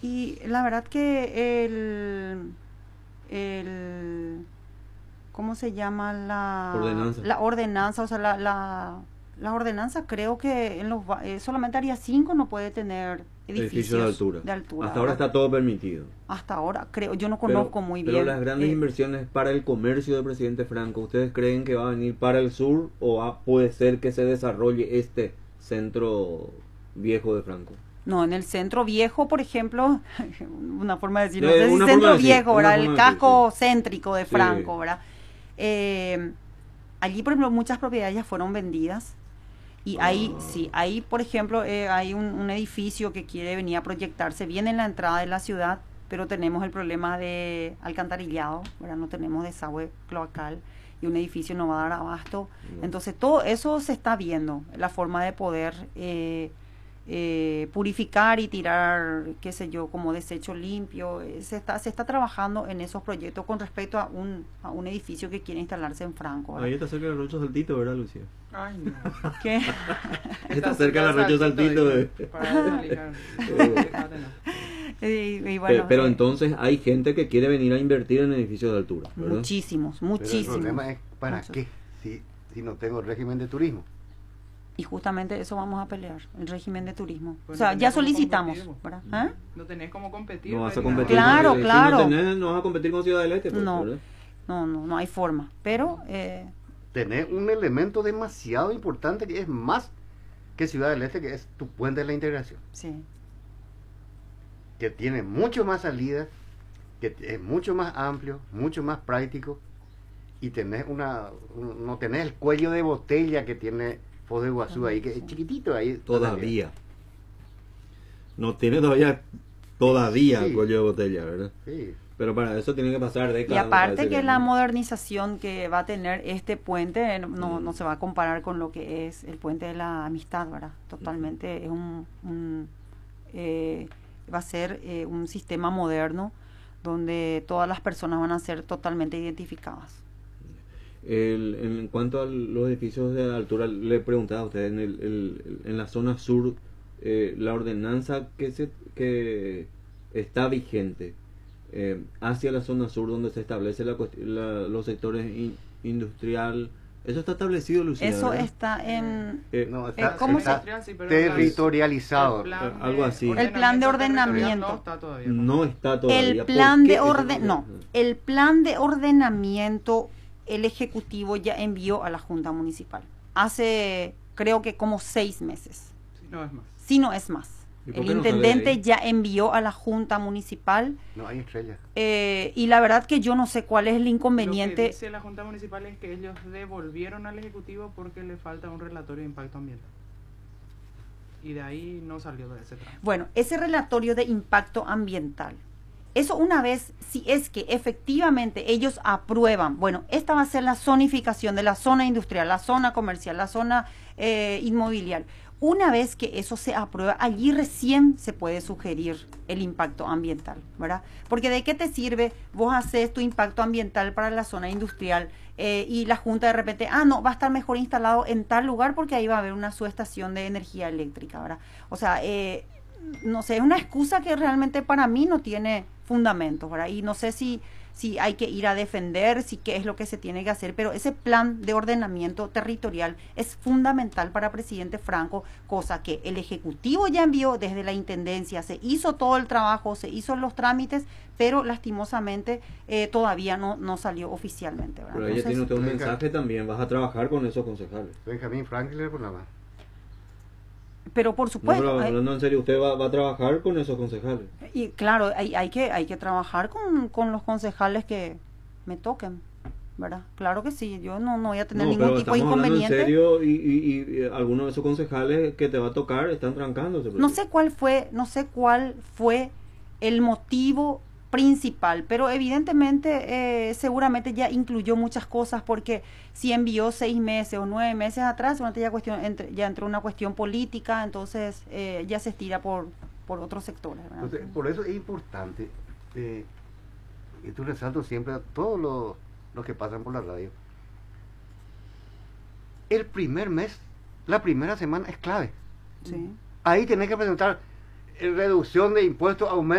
Y la verdad que ¿cómo se llama? Ordenanza. La ordenanza, o sea, la ordenanza creo que solamente área 5 no puede tener edificios de altura. Hasta ahora ¿verdad? está todo permitido. Hasta ahora, creo, yo no conozco muy bien. Pero las grandes inversiones para el comercio del presidente Franco, ¿ustedes creen que va a venir para el sur o puede ser que se desarrolle este centro viejo de Franco? No, en el centro viejo, por ejemplo, una forma de decir, no sé si centro viejo, ¿verdad? El casco céntrico de Franco, ¿verdad? Allí, por ejemplo, muchas propiedades ya fueron vendidas. Y ahí, por ejemplo, hay un edificio que quiere venir a proyectarse bien en la entrada de la ciudad, pero tenemos el problema de alcantarillado, ¿verdad? No tenemos desagüe cloacal y un edificio no va a dar abasto. Entonces, todo eso se está viendo, la forma de poder purificar y tirar, qué sé yo, como desecho limpio. Se está trabajando en esos proyectos con respecto a un edificio que quiere instalarse en Franco, ¿verdad? Ahí está cerca del Arroyo Saltito, ¿verdad, Lucía? Ay, no. ¿Qué? Está cerca del Arroyo Saltito. Y bueno, pero entonces hay gente que quiere venir a invertir en edificios de altura, ¿verdad? Muchísimos. Pero el problema es, ¿para qué? Si no tengo régimen de turismo. Y justamente eso vamos a pelear, el régimen de turismo. Pues o sea, ya solicitamos, ¿verdad? ¿Eh? No tenés cómo competir. No vas a competir. Claro, claro. No vas a competir con Ciudad del Este. Pues, no hay forma. Pero tenés un elemento demasiado importante que es más que Ciudad del Este, que es tu puente de la integración. Sí. Que tiene mucho más salidas, que es mucho más amplio, mucho más práctico, y tenés no tenés el cuello de botella que tiene Foz de Iguazú ahí, que es chiquitito ahí. Todavía. No tiene todavía el cuello de botella, ¿verdad? Sí. Pero para eso tiene que pasar décadas. Y aparte que la modernización que va a tener este puente no se va a comparar con lo que es el puente de la Amistad, ¿verdad? Totalmente es va a ser un sistema moderno donde todas las personas van a ser totalmente identificadas. En cuanto a los edificios de altura, le preguntaba a usted, en la zona sur, la ordenanza que está vigente hacia la zona sur, donde se establece los sectores industrial, eso está establecido, Lucía, eso, ¿verdad? Está en ¿cómo está territorializado, algo así. El plan de ordenamiento no está todavía. El plan de ordenamiento el Ejecutivo ya envió a la Junta Municipal hace, creo que como 6 meses. Si no es más. El intendente ya envió a la Junta Municipal. No hay estrella. Y la verdad que yo no sé cuál es el inconveniente. Lo que dice la Junta Municipal es que ellos devolvieron al Ejecutivo porque le falta un relatorio de impacto ambiental. Y de ahí no salió de ese tramo. Bueno, ese relatorio de impacto ambiental, eso una vez, si es que efectivamente ellos aprueban, bueno, esta va a ser la zonificación de la zona industrial, la zona comercial, la zona inmobiliaria. Una vez que eso se aprueba, allí recién se puede sugerir el impacto ambiental, ¿verdad? Porque ¿de qué te sirve vos haces tu impacto ambiental para la zona industrial y la Junta de repente, no, va a estar mejor instalado en tal lugar porque ahí va a haber una subestación de energía eléctrica, ¿verdad? O sea, no sé, es una excusa que realmente para mí no tiene fundamentos, ¿verdad? Y no sé si hay que ir a defender, qué es lo que se tiene que hacer, pero ese plan de ordenamiento territorial es fundamental para presidente Franco, cosa que el Ejecutivo ya envió desde la Intendencia, se hizo todo el trabajo, se hizo los trámites, pero lastimosamente todavía no salió oficialmente, ¿verdad? Pero ella tiene usted un mensaje también, vas a trabajar con esos concejales. Benjamín Franklin, por nada más. Pero por supuesto. No, pero hablando en serio, usted va a trabajar con esos concejales. Y claro, hay que trabajar con los concejales que me toquen, ¿verdad? Claro que sí, yo no voy a tener ningún tipo de inconveniente. En serio, y algunos de esos concejales que te va a tocar están trancándose. No sé cuál fue el motivo principal, pero evidentemente seguramente ya incluyó muchas cosas, porque si envió 6 meses o 9 meses atrás, ya entró una cuestión política, entonces ya se estira por otros sectores, ¿verdad? Entonces, por eso es importante, y tú resalto siempre a todos los que pasan por la radio, el primer mes, la primera semana es clave. Sí. Ahí tenés que presentar reducción de impuestos, aumento